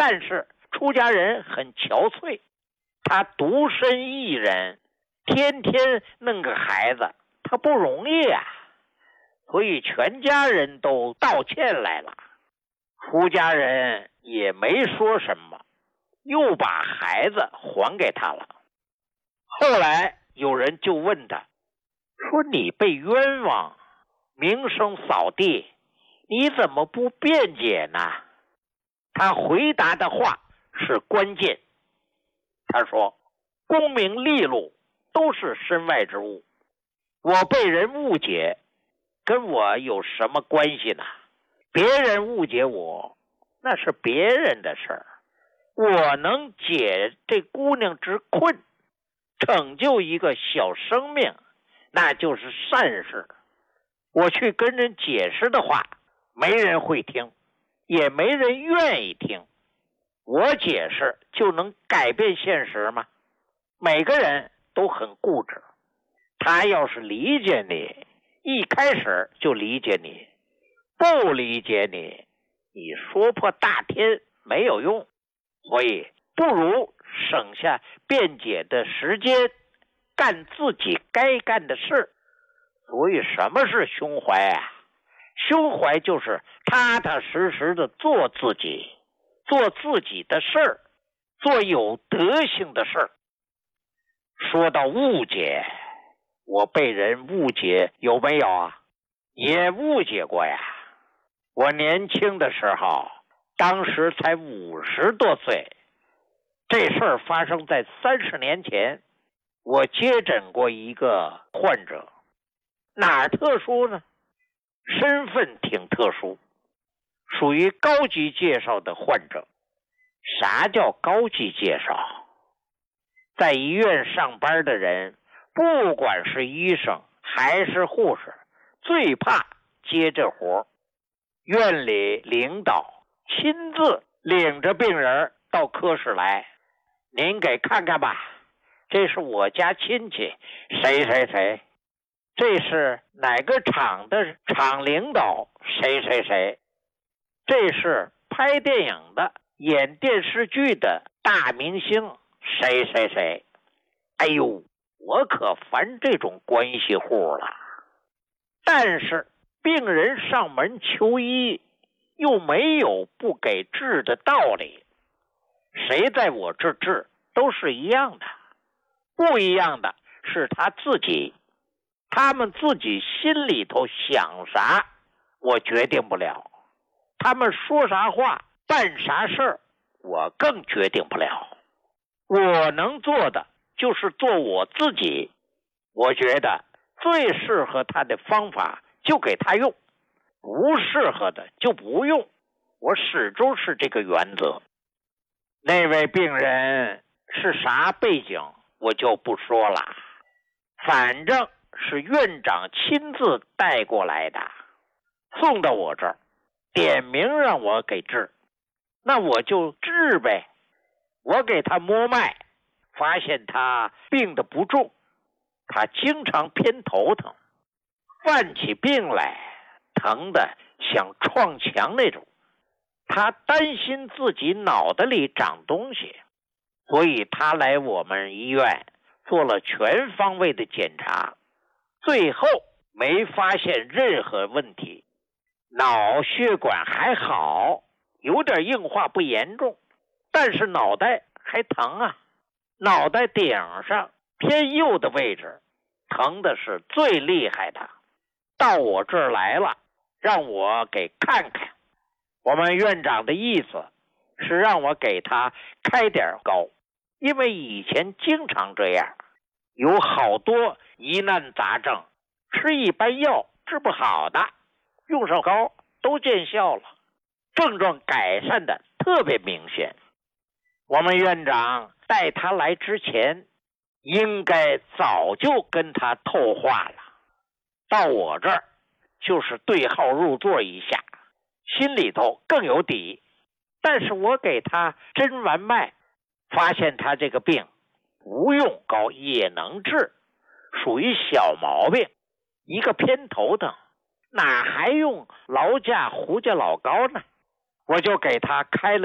但是出家人很憔悴，他独身一人，天天弄个孩子，他不容易啊。所以全家人都道歉来了，出家人也没说什么，又把孩子还给他了。后来有人就问他说，你被冤枉，名声扫地，你怎么不辩解呢？他回答的话是关键，他说，功名利禄都是身外之物，我被人误解跟我有什么关系呢？别人误解我，那是别人的事儿，我能解这姑娘之困，拯救一个小生命，那就是善事。我去跟人解释的话，没人会听，也没人愿意听。我解释就能改变现实吗？每个人都很固执，他要是理解你，一开始就理解你，不理解你，你说破大天没有用。所以不如省下辩解的时间，干自己该干的事。所以什么是胸怀啊？胸怀就是踏踏实实的做自己，做自己的事儿，做有德行的事儿。说到误解，我被人误解有没有啊？也误解过呀。我年轻的时候，当时才50多岁，这事儿发生在30年前。我接诊过一个患者，哪儿特殊呢？身份挺特殊，属于高级介绍的患者。啥叫高级介绍？在医院上班的人，不管是医生还是护士，最怕接这活。院里领导亲自领着病人到科室来，您给看看吧，这是我家亲戚谁谁谁，这是哪个厂的厂领导谁谁谁，这是拍电影的演电视剧的大明星谁谁谁。哎呦，我可烦这种关系户了。但是病人上门求医，又没有不给治的道理，谁在我这治都是一样的，不一样的是他自己，他们自己心里头想啥我决定不了，他们说啥话办啥事儿我更决定不了。我能做的就是做我自己，我觉得最适合他的方法就给他用，不适合的就不用，我始终是这个原则。那位病人是啥背景我就不说了，反正是院长亲自带过来的，送到我这儿，点名让我给治，那我就治呗。我给他摸脉，发现他病得不重，他经常偏头疼，犯起病来疼得想撞墙那种。他担心自己脑袋里长东西，所以他来我们医院做了全方位的检查，最后没发现任何问题，脑血管还好，有点硬化不严重，但是脑袋还疼啊，脑袋顶上偏右的位置疼的是最厉害的。到我这儿来了，让我给看看。我们院长的意思是让我给他开点膏，因为以前经常这样，有好多疑难杂症，吃一般药治不好的，用上膏都见效了，症状改善的特别明显。我们院长带他来之前，应该早就跟他透话了，到我这儿就是对号入座一下，心里头更有底。但是我给他诊完脉，发现他这个病不用膏也能治，属于小毛病，一个偏头疼，哪还用劳驾胡家老膏呢？我就给他开了